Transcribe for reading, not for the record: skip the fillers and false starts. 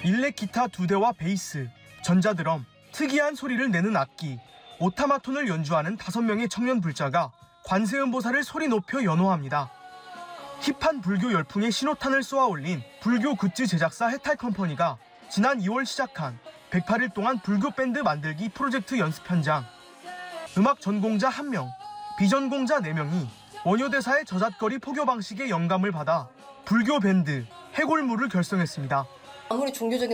일렉 기타 2대와 베이스, 전자드럼, 특이한 소리를 내는 악기, 오타마톤을 연주하는 5명의 청년 불자가 관세음보살을 소리 높여 연호합니다. 힙한 불교 열풍에 신호탄을 쏘아올린 불교 굿즈 제작사 해탈컴퍼니가 지난 2월 시작한 108일 동안 불교 밴드 만들기 프로젝트 연습 현장. 음악 전공자 1명, 비전공자 4명이 원효대사의 저잣거리 포교 방식의 영감을 받아 불교 밴드 해골무를 결성했습니다. 아무리 종교적인